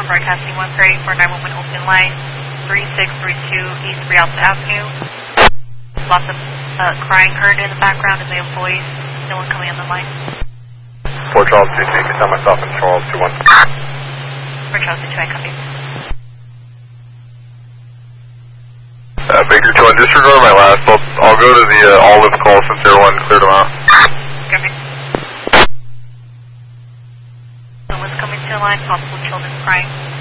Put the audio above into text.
broadcasting 134 911 open line, 3632 East Rialto Avenue. Lots of crying heard in the background and they have voice. No one coming on the line. 4 Charles 22, you can tell myself in Charles 21. 4 Charles 22, I copy. Baker 2, disregard my last. I'll go to the Olive call since everyone cleared them out. Copy. Someone's coming to the line, possible children crying.